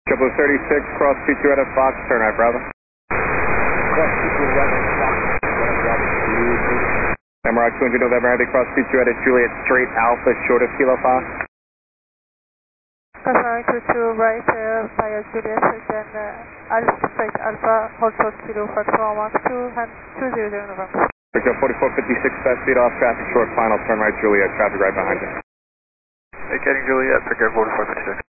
Triple 36, cross 22 out of Fox, turn right, Bravo. Cross 22 right at Fox, Bravo. MRI 200 November Heavy, cross 22 out of Juliet, straight Alpha, short of Kilo Fox. Customer 22 right via Juliet, then straight Alpha, hold short Kilo Fox 112 and 200 November. Victor 4456, fast speed off, traffic short, final, turn right Juliet, traffic right behind you. Vacating Juliet, Victor 4456.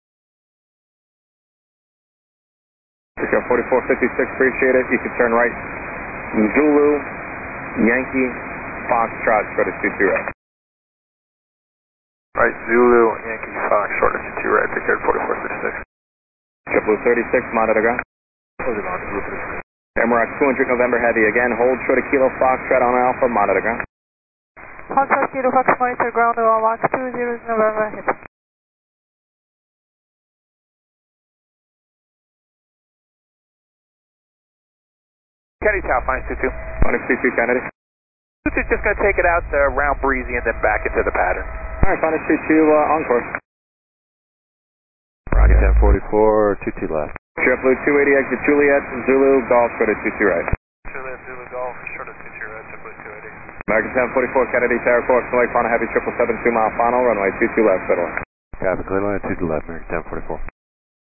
Victor 4456, appreciate it, you can turn right. Zulu, Yankee, Foxtrot, short of 22 right. Right, Zulu, Yankee, Fox, short of 22 right, Victor 4456. Triple 36, monitor ground. MRX 200 November Heavy, again, hold short of Kilo Foxtrot on Alpha, monitor ground. Hold short Kilo Fox, monitor ground, 120 November Heavy. Kennedy Tower, Finance 22. Finance 22, Kennedy. 22's just going to take it out around Breezy and then back into the pattern. Alright, Finance 22, on course. Rocket 1044, 22 left. Triple 280, exit Juliet, Zulu, Golf, short of 22 right. Juliet, Zulu, Golf, short of 22 right, Triple 280. American 1044, Kennedy Tower, course, Lake Fauna Heavy, 772 mile final, runway 22 left, middle. Traffic clear line 2 to left, American 1044.